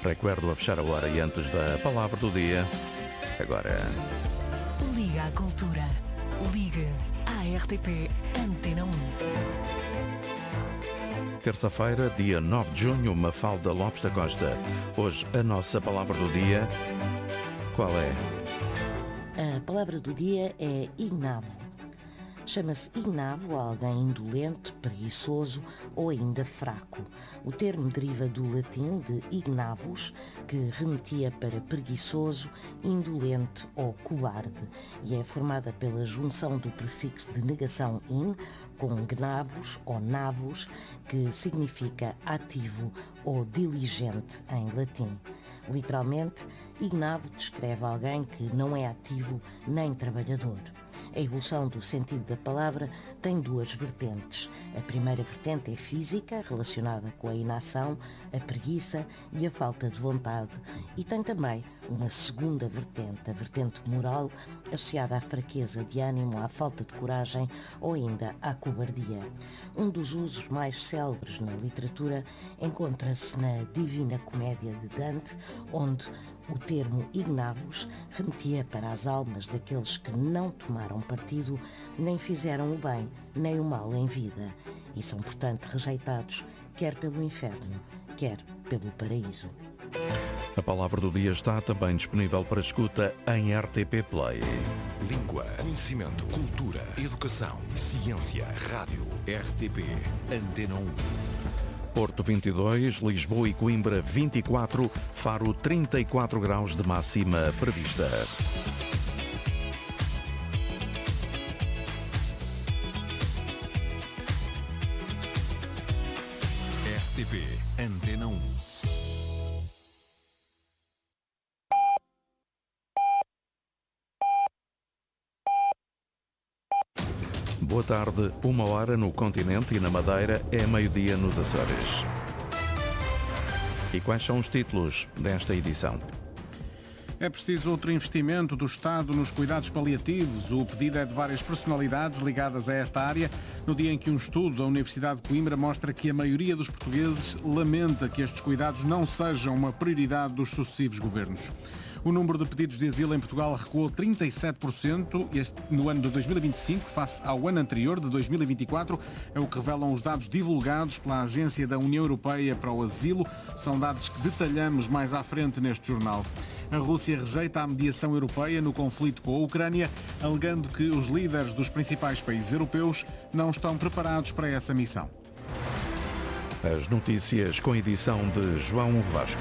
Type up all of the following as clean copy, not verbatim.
Recuerdo a fechar a hora e antes da palavra do dia. Agora. Liga à Cultura. Liga à RTP Antena 1. Terça-feira, dia 9 de junho, Mafalda Lopes da Costa. Hoje, a nossa palavra do dia. Qual é? A palavra do dia é ignavo. Chama-se ignavo a alguém indolente, preguiçoso ou ainda fraco. O termo deriva do latim de ignavus, que remetia para preguiçoso, indolente ou cobarde, e é formada pela junção do prefixo de negação in com gnavus ou navus, que significa ativo ou diligente em latim. Literalmente, ignavo descreve alguém que não é ativo nem trabalhador. A evolução do sentido da palavra tem duas vertentes. A primeira vertente é física, relacionada com a inação, a preguiça e a falta de vontade. E tem também uma segunda vertente, a vertente moral, associada à fraqueza de ânimo, à falta de coragem ou ainda à cobardia. Um dos usos mais célebres na literatura encontra-se na Divina Comédia de Dante, onde o termo ignavos remetia para as almas daqueles que não tomaram partido, nem fizeram o bem, nem o mal em vida, e são, portanto, rejeitados, quer pelo inferno, quer pelo paraíso. A palavra do dia está também disponível para escuta em RTP Play. Língua, conhecimento, cultura, educação, ciência, rádio, RTP, Antena 1. Porto 22, Lisboa e Coimbra 24, Faro 34 graus de máxima prevista. RTP, Antena 1. Boa tarde, 1h no continente e na Madeira, é meio-dia nos Açores. E quais são os títulos desta edição? É preciso outro investimento do Estado nos cuidados paliativos. O pedido é de várias personalidades ligadas a esta área, no dia em que um estudo da Universidade de Coimbra mostra que a maioria dos portugueses lamenta que estes cuidados não sejam uma prioridade dos sucessivos governos. O número de pedidos de asilo em Portugal recuou 37% no ano de 2025, face ao ano anterior, de 2024. É o que revelam os dados divulgados pela Agência da União Europeia para o Asilo. São dados que detalhamos mais à frente neste jornal. A Rússia rejeita a mediação europeia no conflito com a Ucrânia, alegando que os líderes dos principais países europeus não estão preparados para essa missão. As notícias com edição de João Vasco.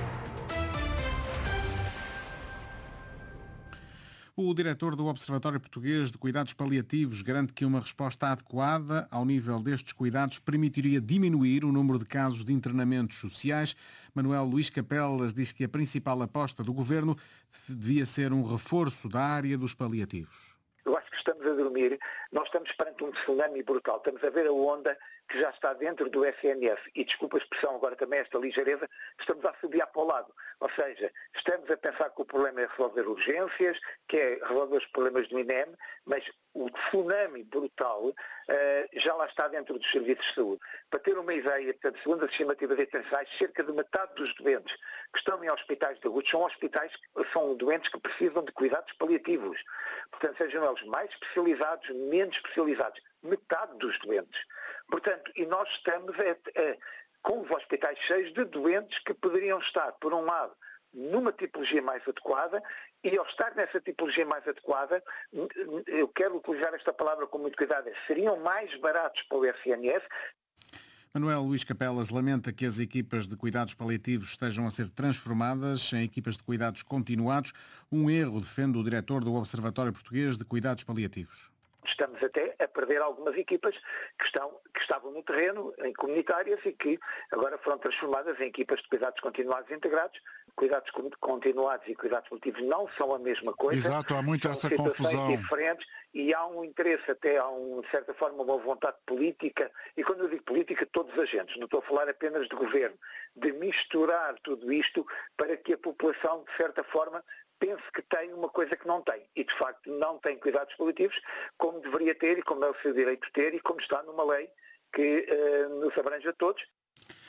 O diretor do Observatório Português de Cuidados Paliativos garante que uma resposta adequada ao nível destes cuidados permitiria diminuir o número de casos de internamentos sociais. Manuel Luís Capelas diz que a principal aposta do governo devia ser um reforço da área dos paliativos. Eu acho que estamos a dormir, nós estamos perante um tsunami brutal, estamos a ver a onda que já está dentro do SNS e, desculpa a expressão agora também, esta ligeireza, estamos a subir para o lado. Ou seja, estamos a pensar que o problema é resolver urgências, que é resolver os problemas do INEM, mas o tsunami brutal já lá está dentro dos serviços de saúde. Para ter uma ideia, portanto, segundo as estimativas internacionais, cerca de metade dos doentes que estão em hospitais de saúde são doentes que precisam de cuidados paliativos. Portanto, sejam eles mais especializados, menos especializados. Metade dos doentes. Portanto, e nós estamos com os hospitais cheios de doentes que poderiam estar, por um lado, numa tipologia mais adequada, e ao estar nessa tipologia mais adequada, eu quero utilizar esta palavra com muito cuidado, seriam mais baratos para o SNS. Manuel Luís Capelas lamenta que as equipas de cuidados paliativos estejam a ser transformadas em equipas de cuidados continuados. Um erro, defende o diretor do Observatório Português de Cuidados Paliativos. Estamos até a perder algumas equipas que estavam no terreno, em comunitárias, e que agora foram transformadas em equipas de cuidados continuados integrados. Cuidados continuados e cuidados paliativos não são a mesma coisa. Exato, há muito essa confusão. Diferentes, e há um interesse, até há, de certa forma, uma vontade política, e quando eu digo política, todos os agentes, não estou a falar apenas de governo, de misturar tudo isto para que a população, de certa forma, pense que tem uma coisa que não tem. E, de facto, não tem cuidados paliativos como deveria ter e como é o seu direito ter e como está numa lei que nos abrange a todos.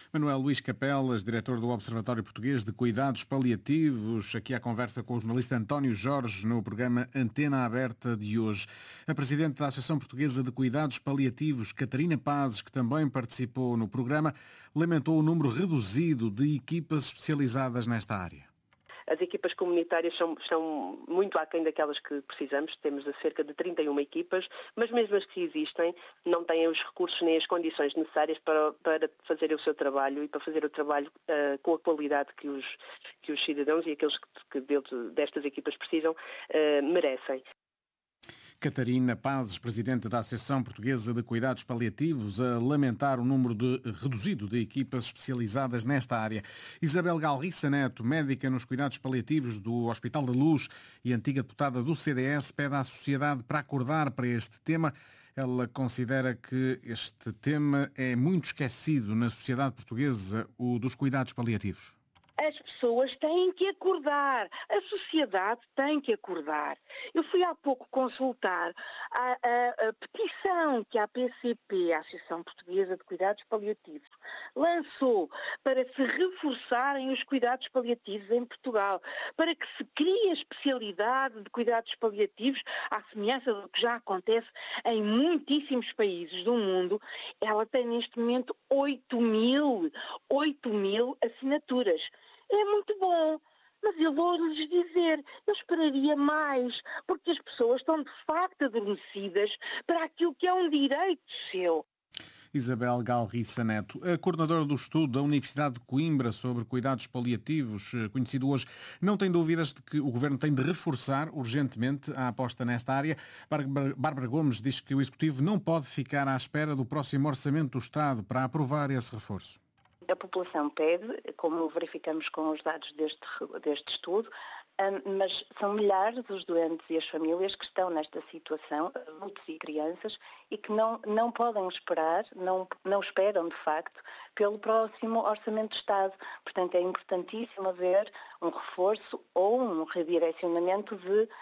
Manuel Luís Capelas, diretor do Observatório Português de Cuidados Paliativos, aqui à conversa com o jornalista António Jorge no programa Antena Aberta de hoje. A presidente da Associação Portuguesa de Cuidados Paliativos, Catarina Pazes, que também participou no programa, lamentou o número reduzido de equipas especializadas nesta área. As equipas comunitárias são muito aquém daquelas que precisamos. Temos cerca de 31 equipas, mas mesmo as que existem não têm os recursos nem as condições necessárias para fazer o seu trabalho e para fazer o trabalho com a qualidade que os cidadãos e aqueles que destas equipas precisam merecem. Catarina Pazes, presidente da Associação Portuguesa de Cuidados Paliativos, a lamentar o número reduzido de equipas especializadas nesta área. Isabel Galriça Neto, médica nos cuidados paliativos do Hospital da Luz e antiga deputada do CDS, pede à sociedade para acordar para este tema. Ela considera que este tema é muito esquecido na sociedade portuguesa, o dos cuidados paliativos. As pessoas têm que acordar, a sociedade tem que acordar. Eu fui há pouco consultar a petição que a APCP, a Associação Portuguesa de Cuidados Paliativos, lançou para se reforçarem os cuidados paliativos em Portugal, para que se crie a especialidade de cuidados paliativos, à semelhança do que já acontece em muitíssimos países do mundo. Ela tem neste momento 8 mil assinaturas. É muito bom, mas eu vou-lhes dizer, eu esperaria mais, porque as pessoas estão de facto adormecidas para aquilo que é um direito seu. Isabel Galriça Neto, a coordenadora do estudo da Universidade de Coimbra sobre cuidados paliativos, conhecido hoje, não tem dúvidas de que o Governo tem de reforçar urgentemente a aposta nesta área. Bárbara Gomes diz que o Executivo não pode ficar à espera do próximo Orçamento do Estado para aprovar esse reforço. A população pede, como verificamos com os dados deste estudo, mas são milhares os doentes e as famílias que estão nesta situação, adultos e crianças, e que não podem esperar, não esperam de facto, pelo próximo Orçamento de Estado. Portanto, é importantíssimo haver um reforço ou um redirecionamento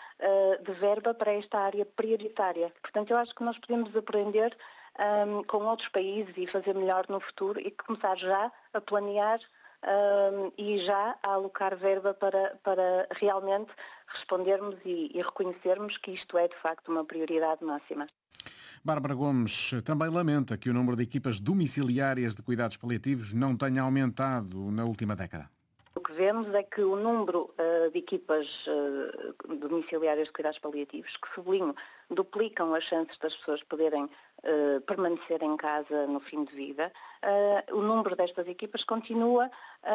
de verba para esta área prioritária. Portanto, eu acho que nós podemos aprender com outros países e fazer melhor no futuro e começar já a planear e já a alocar verba para realmente respondermos e reconhecermos que isto é de facto uma prioridade máxima. Bárbara Gomes também lamenta que o número de equipas domiciliárias de cuidados paliativos não tenha aumentado na última década. O que vemos é que o número de equipas domiciliárias de cuidados paliativos, que sublinho, duplicam as chances das pessoas poderem permanecer em casa no fim de vida, o número destas equipas continua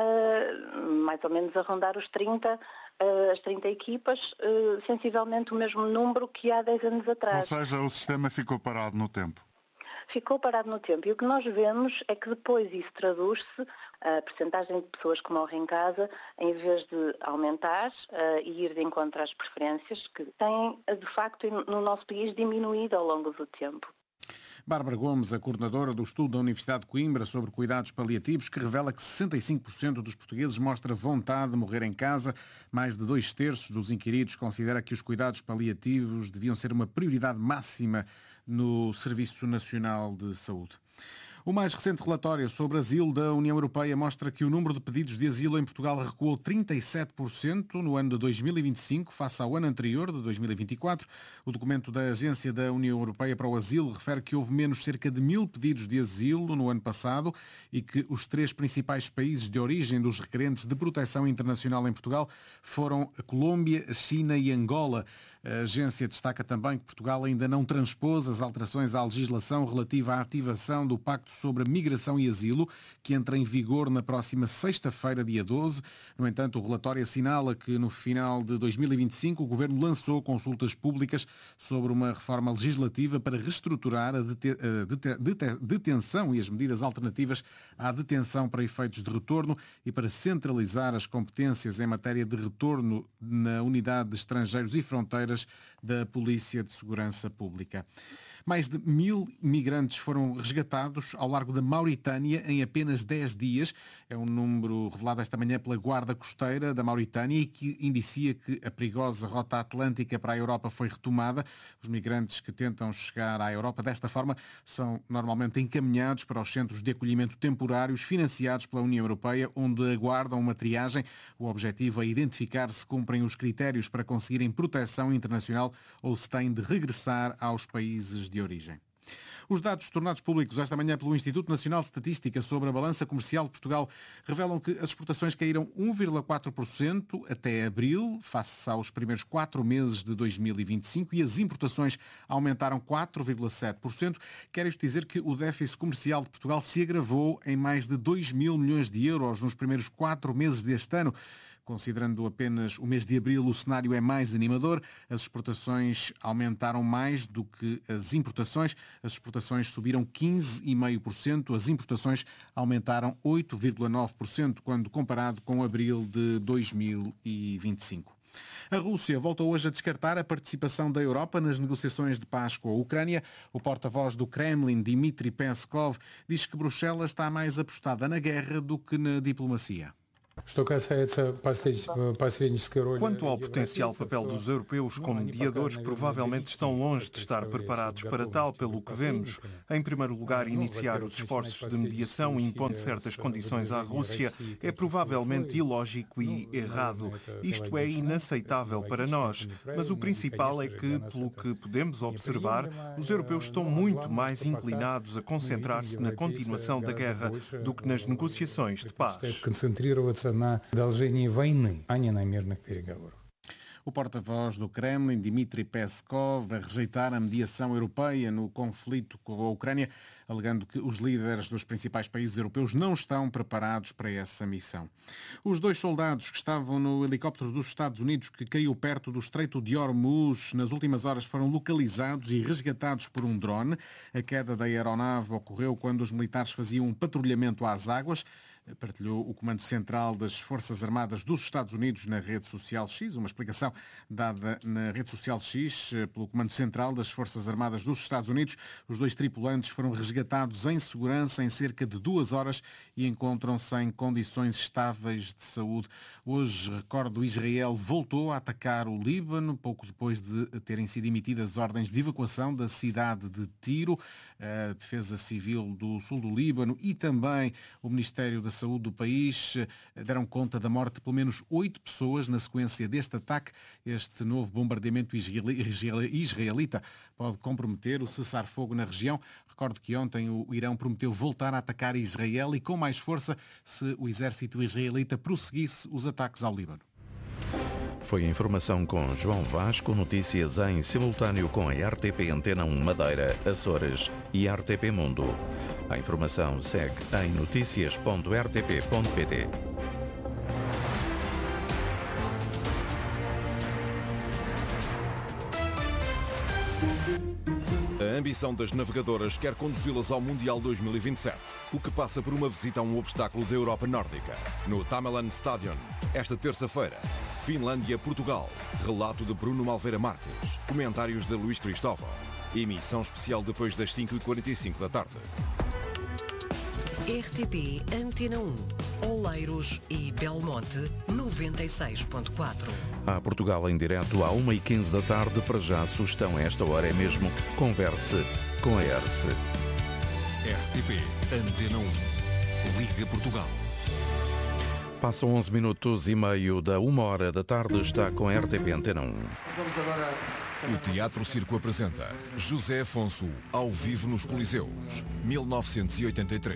mais ou menos a rondar os 30, as 30 equipas, sensivelmente o mesmo número que há 10 anos atrás. Ou seja, o sistema ficou parado no tempo. Ficou parado no tempo e o que nós vemos é que depois isso traduz-se, a percentagem de pessoas que morrem em casa, em vez de aumentar e ir de encontro às preferências, que têm de facto no nosso país diminuído ao longo do tempo. Bárbara Gomes, a coordenadora do estudo da Universidade de Coimbra sobre cuidados paliativos, que revela que 65% dos portugueses mostra vontade de morrer em casa. Mais de 2/3 dos inquiridos considera que os cuidados paliativos deviam ser uma prioridade máxima no Serviço Nacional de Saúde. O mais recente relatório sobre asilo da União Europeia mostra que o número de pedidos de asilo em Portugal recuou 37% no ano de 2025, face ao ano anterior, de 2024. O documento da Agência da União Europeia para o Asilo refere que houve menos cerca de 1000 pedidos de asilo no ano passado e que os 3 principais países de origem dos requerentes de proteção internacional em Portugal foram a Colômbia, a China e Angola. A agência destaca também que Portugal ainda não transpôs as alterações à legislação relativa à ativação do Pacto sobre a Migração e Asilo, que entra em vigor na próxima sexta-feira, dia 12. No entanto, o relatório assinala que no final de 2025 o Governo lançou consultas públicas sobre uma reforma legislativa para reestruturar a detenção e as medidas alternativas à detenção para efeitos de retorno e para centralizar as competências em matéria de retorno na Unidade de Estrangeiros e Fronteiras da Polícia de Segurança Pública. Mais de 1000 migrantes foram resgatados ao largo da Mauritânia em apenas 10 dias. É um número revelado esta manhã pela Guarda Costeira da Mauritânia e que indicia que a perigosa rota atlântica para a Europa foi retomada. Os migrantes que tentam chegar à Europa desta forma são normalmente encaminhados para os centros de acolhimento temporários financiados pela União Europeia, onde aguardam uma triagem. O objetivo é identificar se cumprem os critérios para conseguirem proteção internacional ou se têm de regressar aos países de origem. Os dados tornados públicos esta manhã pelo Instituto Nacional de Estatística sobre a balança comercial de Portugal revelam que as exportações caíram 1,4% até abril, face aos primeiros 4 meses de 2025, e as importações aumentaram 4,7%. Quer isto dizer que o déficit comercial de Portugal se agravou em mais de 2 mil milhões de euros nos primeiros 4 meses deste ano. Considerando apenas o mês de abril, o cenário é mais animador. As exportações aumentaram mais do que as importações. As exportações subiram 15,5%. As importações aumentaram 8,9% quando comparado com abril de 2025. A Rússia volta hoje a descartar a participação da Europa nas negociações de paz com a Ucrânia. O porta-voz do Kremlin, Dmitry Peskov, diz que Bruxelas está mais apostada na guerra do que na diplomacia. Quanto ao potencial papel dos europeus como mediadores, provavelmente estão longe de estar preparados para tal, pelo que vemos. Em primeiro lugar, iniciar os esforços de mediação impondo certas condições à Rússia é provavelmente ilógico e errado. Isto é inaceitável para nós. Mas o principal é que, pelo que podemos observar, os europeus estão muito mais inclinados a concentrar-se na continuação da guerra do que nas negociações de paz. O porta-voz do Kremlin, Dmitry Peskov, a rejeitar a mediação europeia no conflito com a Ucrânia, alegando que os líderes dos principais países europeus não estão preparados para essa missão. Os 2 soldados que estavam no helicóptero dos Estados Unidos que caiu perto do Estreito de Hormuz nas últimas horas foram localizados e resgatados por um drone. A queda da aeronave ocorreu quando os militares faziam um patrulhamento às águas. Partilhou o Comando Central das Forças Armadas dos Estados Unidos na rede social X, uma explicação dada na rede social X pelo Comando Central das Forças Armadas dos Estados Unidos. Os 2 tripulantes foram resgatados em segurança em cerca de 2 horas e encontram-se em condições estáveis de saúde. Hoje, recordo, Israel voltou a atacar o Líbano, pouco depois de terem sido emitidas ordens de evacuação da cidade de Tiro. A Defesa Civil do Sul do Líbano e também o Ministério da Saúde do país deram conta da morte de pelo menos 8 pessoas na sequência deste ataque. Este novo bombardeamento israelita pode comprometer o cessar-fogo na região. Recordo que ontem o Irão prometeu voltar a atacar Israel e com mais força se o exército israelita prosseguisse os ataques ao Líbano. Foi a informação com João Vasco, notícias em simultâneo com a RTP Antena 1 Madeira, Açores e RTP Mundo. A informação segue em noticias.rtp.pt. A ambição das navegadoras quer conduzi-las ao Mundial 2027, o que passa por uma visita a um obstáculo da Europa Nórdica, no Tamelan Stadion, esta terça-feira. Finlândia-Portugal. Relato de Bruno Malveira Marques. Comentários de Luís Cristóvão. Emissão especial depois das 5h45 da tarde. RTP Antena 1. Oleiros e Belmonte 96.4. A Portugal em direto à 1h15 da tarde. Para já a sugestão a esta hora é mesmo converse com a ERSE. RTP Antena 1. Liga Portugal. Passam 11 minutos e meio da 1h da tarde. Está com a RTP Antena 1. O Teatro Circo apresenta José Afonso, ao vivo nos Coliseus, 1983.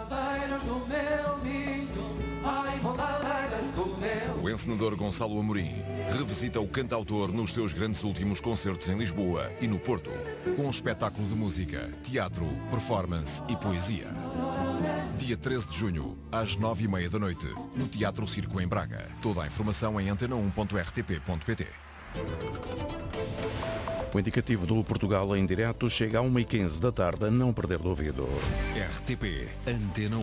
O encenador Gonçalo Amorim revisita o cantautor nos seus grandes últimos concertos em Lisboa e no Porto, com um espetáculo de música, teatro, performance e poesia. Dia 13 de junho, às 9h30 da noite, no Teatro Circo em Braga. Toda a informação em antena1.rtp.pt. O indicativo do Portugal em direto chega a 1h15 da tarde, a não perder de ouvido. RTP Antena 1.